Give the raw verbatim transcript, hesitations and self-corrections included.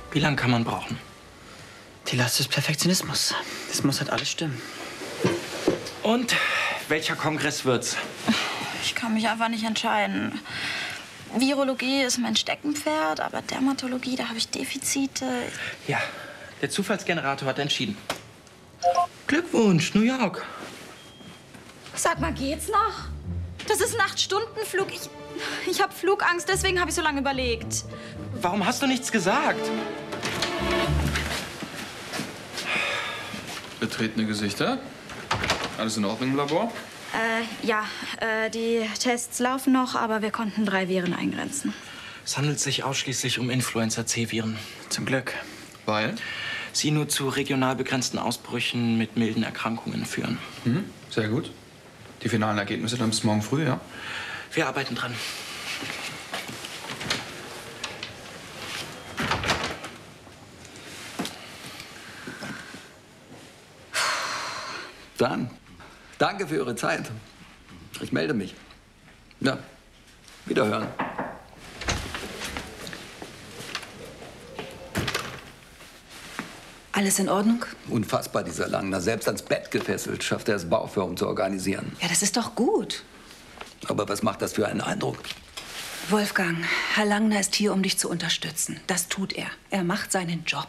Wie lange kann man brauchen? Die Last des Perfektionismus. Es muss halt alles stimmen. Und welcher Kongress wird's? Ich kann mich einfach nicht entscheiden. Virologie ist mein Steckenpferd, aber Dermatologie, da habe ich Defizite. Ja, der Zufallsgenerator hat entschieden. Glückwunsch, New York. Sag mal, geht's noch? Das ist ein acht-Stunden-Flug. Ich, ich habe Flugangst, deswegen habe ich so lange überlegt. Warum hast du nichts gesagt? Betretene Gesichter. Alles in Ordnung im Labor? Äh, ja, äh, die Tests laufen noch, aber wir konnten drei Viren eingrenzen. Es handelt sich ausschließlich um Influenza-C-Viren. Zum Glück. Weil? Sie nur zu regional begrenzten Ausbrüchen mit milden Erkrankungen führen. Mhm, sehr gut. Die finalen Ergebnisse dann bis morgen früh, ja? Wir arbeiten dran. Dann, danke für Ihre Zeit. Ich melde mich. Ja, wiederhören. Alles in Ordnung? Unfassbar, dieser Langner. Selbst ans Bett gefesselt schafft er es, Bauchwürm zu organisieren. Ja, das ist doch gut. Aber was macht das für einen Eindruck? Wolfgang, Herr Langner ist hier, um dich zu unterstützen. Das tut er. Er macht seinen Job.